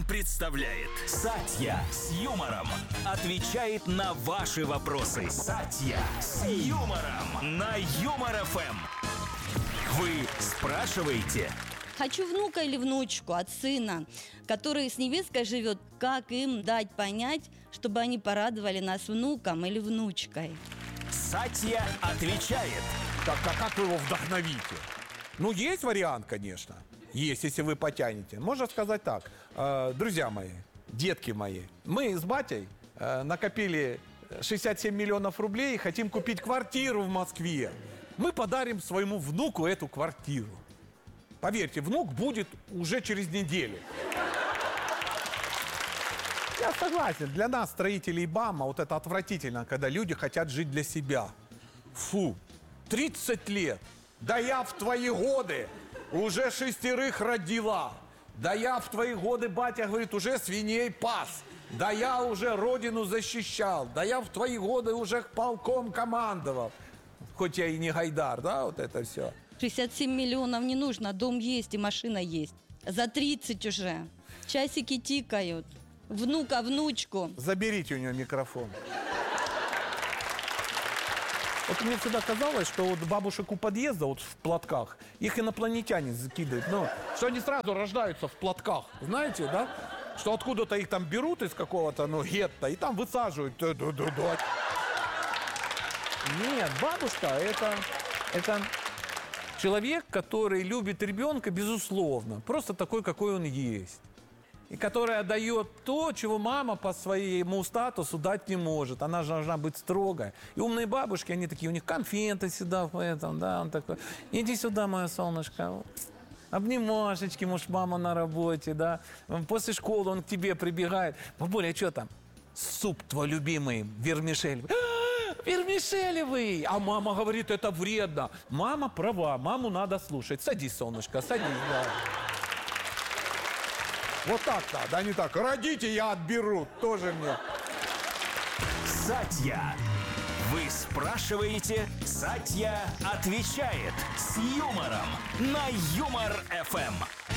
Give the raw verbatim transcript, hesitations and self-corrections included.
эф эм представляет Сатья с юмором отвечает на ваши вопросы. Сатья с юмором на Юмор эф эм. Вы спрашиваете? Хочу внука или внучку от сына, который с невесткой живет. Как им дать понять, чтобы они порадовали нас внуком или внучкой? Сатья отвечает. Так, а как вы его вдохновите? Ну, есть вариант, конечно. Есть, если вы потянете. Можно сказать так. Э, друзья мои, детки мои, мы с батей э, накопили шестьдесят семь миллионов рублей и хотим купить квартиру в Москве. Мы подарим своему внуку эту квартиру. Поверьте, внук будет уже через неделю. Я согласен, для нас, строителей БАМа, вот это отвратительно, когда люди хотят жить для себя. Фу, тридцать лет. Да я в твои годы уже шестерых родила. Да я в твои годы, батя говорит, уже свиней пас. Да я уже родину защищал. Да я в твои годы уже полком командовал. Хоть я и не Гайдар, да, вот это все. шестьдесят семь миллионов не нужно, дом есть и машина есть. За тридцать уже. Часики тикают. Внука, внучку. Заберите у нее микрофон. Вот мне всегда казалось, что вот бабушек у подъезда, вот в платках, их инопланетяне закидывают. Ну, что они сразу рождаются в платках, знаете, да? Что откуда-то их там берут из какого-то, ну, гетто, и там высаживают. Нет, бабушка это, это человек, который любит ребенка, безусловно. Просто такой, какой он есть. И которая дает то, чего мама по своему статусу дать не может. Она же должна быть строгой. И умные бабушки, они такие, у них конфеты всегда в этом, да, он такой, иди сюда, мое солнышко, обнимашечки, может, мама на работе, да. После школы он к тебе прибегает. Бабуля, а что там? Суп твой любимый, вермишель. Вермишелевый! А мама говорит, это вредно. Мама права, маму надо слушать. Садись, солнышко, садись, да. Вот так надо, а не так. Родите, я отберу. Тоже мне. Сатья. Вы спрашиваете, Сатья отвечает с юмором на Юмор эф эм.